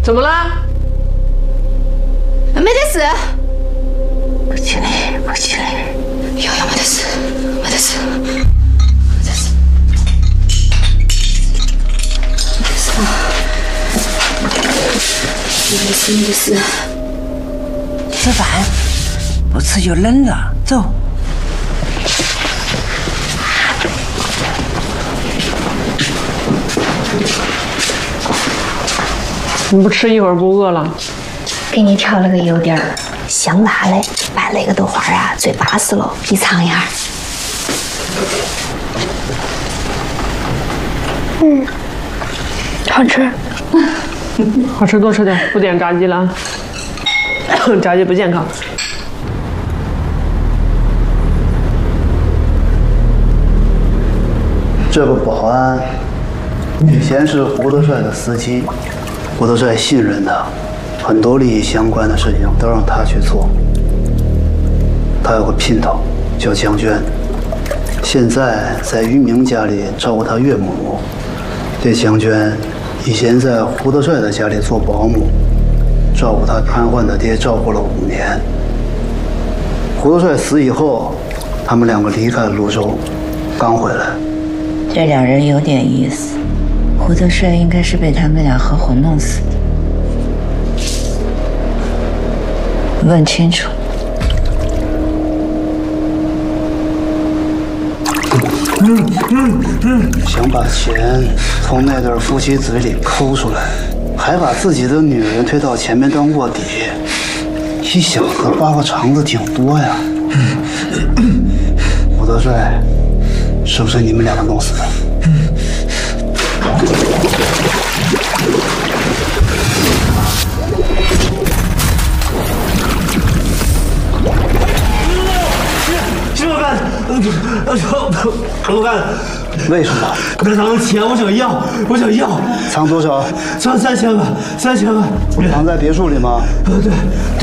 怎么了？ 没得事。 不起来，不起来。 瑶瑶没得事，没得事，没得事。没得事，没得事。 吃饭，不吃就冷了。走。 你不吃一会儿不饿了？ 给你调了个有点香辣的，拌那个豆花啊，最巴适了，你尝一下。好吃。 好吃多吃点，不点炸鸡了。炸鸡不健康。 这个保安以前是胡德帅的司机，胡德帅信任他，很多利益相关的事情都让他去做。他有个姘头叫江娟，现在在于明家里照顾他岳母。这江娟以前在胡德帅的家里做保姆，照顾他瘫痪的爹，照顾了5年。胡德帅死以后，他们2个离开了泸州，刚回来。 这2人有点意思，胡德帅应该是被他们俩合伙弄死的。问清楚。 想把钱从那对夫妻嘴里抠出来，还把自己的女人推到前面当卧底，一小子扒拉肠子挺多呀。胡德帅，是不是你们2个弄死的？ 是我干的，我干的。 为什么？ 那藏的钱我想要，我想要。 藏多少？ 藏3000万，3000万。 藏在别墅里吗？ 对。